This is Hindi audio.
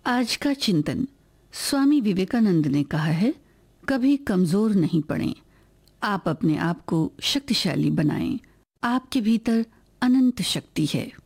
आज का चिंतन। स्वामी विवेकानंद ने कहा है, कभी कमजोर नहीं पड़ें, आप अपने आप को शक्तिशाली बनाएं। आपके भीतर अनंत शक्ति है।